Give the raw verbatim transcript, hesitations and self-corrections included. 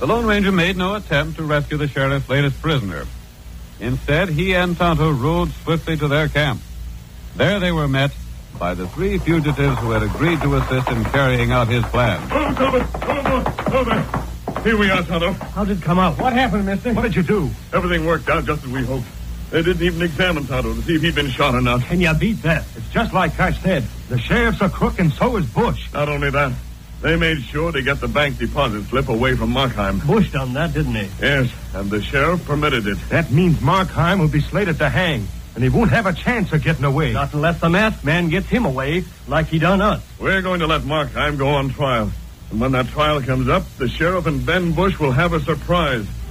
The Lone Ranger made no attempt to rescue the sheriff's latest prisoner. Instead, he and Tonto rode swiftly to their camp. There they were met by the three fugitives who had agreed to assist in carrying out his plan. Oh, Tonto! Oh, oh, there. Here we are, Tonto. How'd it come out? What happened, mister? What did you do? Everything worked out just as we hoped. They didn't even examine Tonto to see if he'd been shot or not. Can you beat that? It's just like Cash said. The sheriff's a crook and so is Bush. Not only that, they made sure to get the bank deposit slip away from Markheim. Bush done that, didn't he? Yes, and the sheriff permitted it. That means Markheim will be slated to hang, and he won't have a chance of getting away. Not unless the masked man gets him away, like he done us. We're going to let Markheim go on trial. And when that trial comes up, the sheriff and Ben Bush will have a surprise.